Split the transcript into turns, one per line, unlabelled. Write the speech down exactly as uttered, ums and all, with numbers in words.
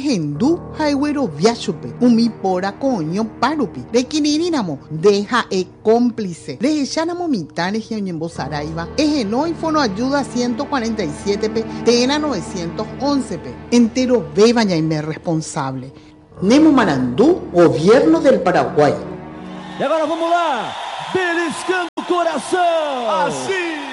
ehendu haiguero viachupe, umi pora coño parupi, de quininamo, deja e cómplice, de echanamo mitad de Ñembo Saraiva, ejeno y fono ayuda ciento cuarenta y siete pe, tena novecientos once pe, entero beba ya y me responsable. Nemo Marandú, gobierno del Paraguay.
E agora vamos lá, beliscando o coração.
Assim.